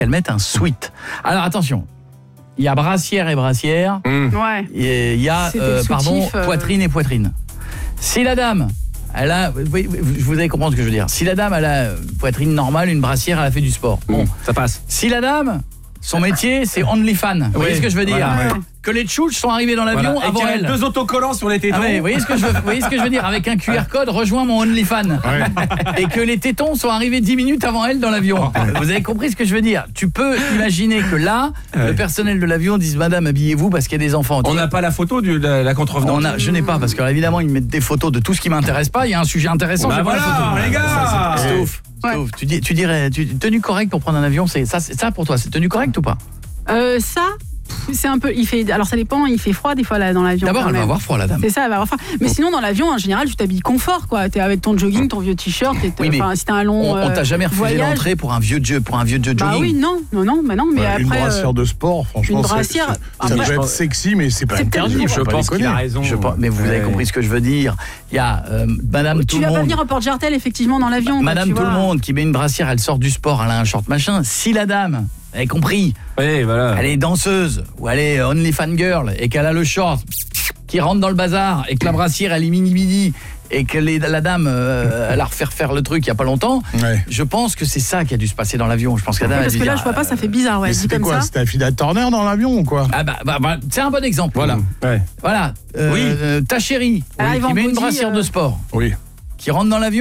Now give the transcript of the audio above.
qu'elle mette un sweat. Alors attention, il y a brassière et brassière. Ouais. Et il y a poitrine et poitrine. Si la dame, elle a, vous allez comprendre ce que je veux dire. Si la dame elle a poitrine normale, une brassière, elle a fait du sport. Bon, ça passe. Si la dame, son métier, c'est OnlyFans. Vous voyez ce que je veux dire? Que les tchouches sont arrivés dans l'avion avant elle. Et 2 autocollants sur les tétons. Vous voyez ce que je veux dire? Avec un QR code, rejoins mon OnlyFans. Et que les tétons sont arrivés 10 minutes avant elle dans l'avion. Vous avez compris ce que je veux dire? Tu peux imaginer que là, le personnel de l'avion dise madame, habillez-vous parce qu'il y a des enfants. On n'a pas la photo de la contrevenante. Je n'ai pas parce que évidemment ils mettent des photos de tout ce qui m'intéresse pas. Il y a un sujet intéressant. Bah voilà, les gars. Tu dirais tenue correcte pour prendre un avion, c'est ça pour toi, c'est tenue correcte ou pas? Ça c'est un peu, alors ça dépend, il fait froid des fois là dans l'avion. D'abord elle va avoir froid la dame. C'est ça, elle va avoir froid. Mais sinon dans l'avion en général tu t'habilles confort quoi. T'es avec ton jogging, ton vieux t-shirt. Si t'as un long on t'a jamais refusé l'entrée pour un vieux jogging? Bah oui, non. Mais après une brassière de sport, franchement. Une brassière. Ça peut être sexy, mais c'est pas interdit. Je pense qu'il a raison. Mais vous avez compris ce que je veux dire. Il y a Madame Tout le Monde. Tu vas pas venir au Porte-Jartel effectivement dans l'avion. Madame Tout le Monde qui met une brassière, elle sort du sport, elle a un short machin. Si la dame, vous avez compris, elle est danseuse ou elle est OnlyFans girl et qu'elle a le short qui rentre dans le bazar et que la brassière elle est mini et que la dame elle a refait faire le truc il y a pas longtemps, je pense que c'est ça qui a dû se passer dans l'avion. Je pense que la dame parce que là je vois pas, ça fait bizarre. Mais c'était quoi? C'était Affida Turner dans l'avion ou quoi? C'est un bon exemple. Voilà. Ta chérie qui met une brassière de sport, qui rentre dans l'avion.